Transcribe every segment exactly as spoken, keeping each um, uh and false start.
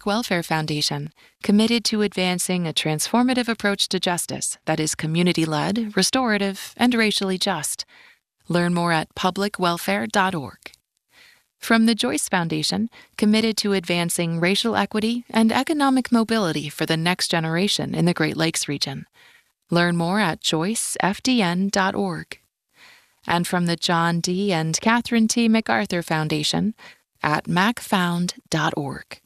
Public Welfare Foundation, committed to advancing a transformative approach to justice that is community-led, restorative, and racially just. Learn more at public welfare dot org. From the Joyce Foundation, committed to advancing racial equity and economic mobility for the next generation in the Great Lakes region. Learn more at joyce f d n dot org. And from the John D. and Catherine T. MacArthur Foundation at mac found dot org.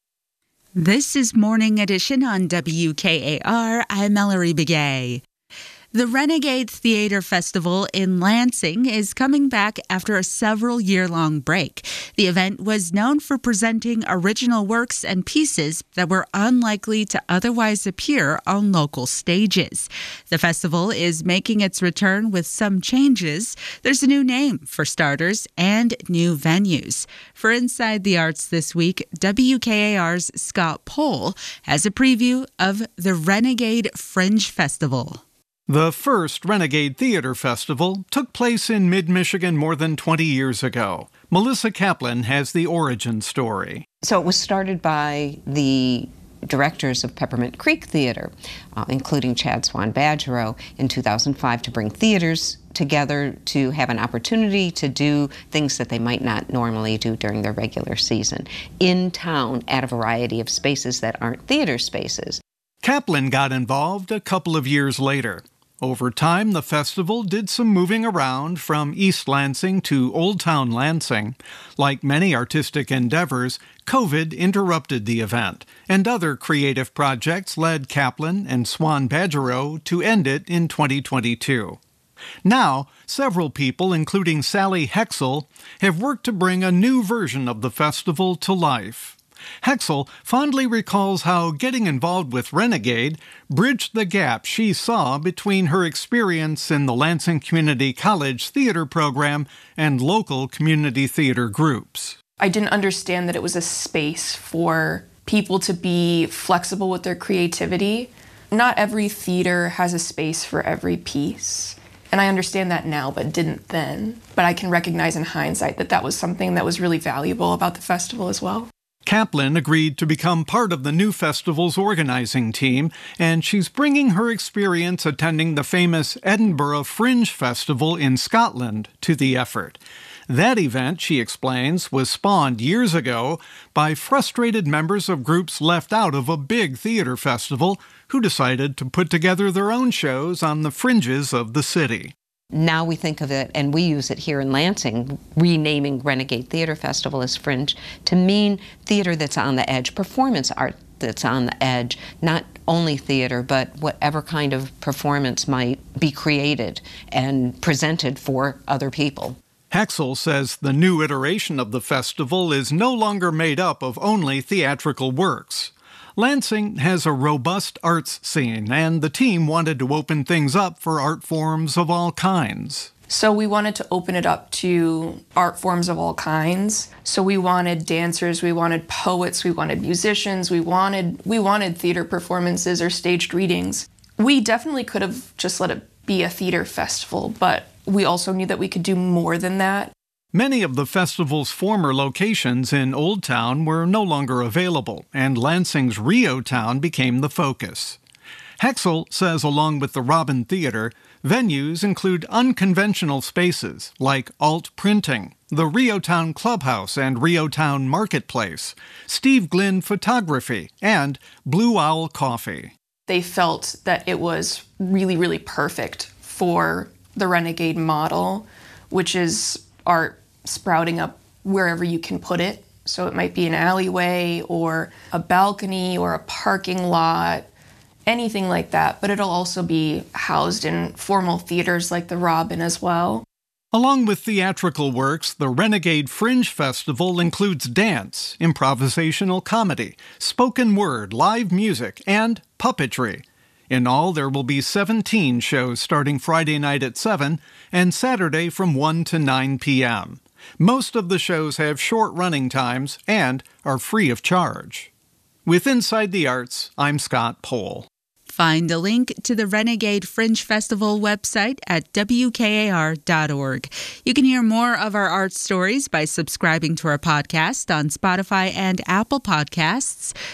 This is Morning Edition on W K A R. I'm Mallory Begay. The Renegade Theater Festival in Lansing is coming back after a several-year-long break. The event was known for presenting original works and pieces that were unlikely to otherwise appear on local stages. The festival is making its return with some changes. There's a new name, for starters, and new venues. For Inside the Arts this week, W K A R's Scott Pohl has a preview of the Renegade Fringe Festival. The first Renegade Theater Festival took place in mid-Michigan more than twenty years ago. Melissa Kaplan has the origin story. So it was started by the directors of Peppermint Creek Theater, uh, including Chad Swan Badgerow, in two thousand five to bring theaters together to have an opportunity to do things that they might not normally do during their regular season in town at a variety of spaces that aren't theater spaces. Kaplan got involved a couple of years later. Over time, the festival did some moving around from East Lansing to Old Town Lansing. Like many artistic endeavors, COVID interrupted the event, and other creative projects led Kaplan and Swan Badgerow to end it in twenty twenty-two. Now, several people, including Sally Hexel, have worked to bring a new version of the festival to life. Hexel fondly recalls how getting involved with Renegade bridged the gap she saw between her experience in the Lansing Community College theater program and local community theater groups. I didn't understand that it was a space for people to be flexible with their creativity. Not every theater has a space for every piece. And I understand that now, but didn't then. But I can recognize in hindsight that that was something that was really valuable about the festival as well. Kaplan agreed to become part of the new festival's organizing team, and she's bringing her experience attending the famous Edinburgh Fringe Festival in Scotland to the effort. That event, she explains, was spawned years ago by frustrated members of groups left out of a big theater festival who decided to put together their own shows on the fringes of the city. Now we think of it, and we use it here in Lansing, renaming Renegade Theater Festival as Fringe, to mean theater that's on the edge, performance art that's on the edge, not only theater, but whatever kind of performance might be created and presented for other people. Hexel says the new iteration of the festival is no longer made up of only theatrical works. Lansing has a robust arts scene, and the team wanted to open things up for art forms of all kinds. So we wanted to open it up to art forms of all kinds. So we wanted dancers, we wanted poets, we wanted musicians, we wanted we wanted theater performances or staged readings. We definitely could have just let it be a theater festival, but we also knew that we could do more than that. Many of the festival's former locations in Old Town were no longer available, and Lansing's Rio Town became the focus. Hexel says along with the Robin Theater, venues include unconventional spaces like Alt Printing, the Rio Town Clubhouse and Rio Town Marketplace, Steve Glynn Photography, and Blue Owl Coffee. They felt that it was really, really perfect for the Renegade model, which is art sprouting up wherever you can put it. So it might be an alleyway or a balcony or a parking lot, anything like that. But it'll also be housed in formal theaters like the Robin as well. Along with theatrical works, the Renegade Fringe Festival includes dance, improvisational comedy, spoken word, live music, and puppetry. In all, there will be seventeen shows starting Friday night at seven and Saturday from one to nine p.m. Most of the shows have short running times and are free of charge. With Inside the Arts, I'm Scott Pohl. Find a link to the Renegade Fringe Festival website at w k a r dot org. You can hear more of our art stories by subscribing to our podcast on Spotify and Apple Podcasts.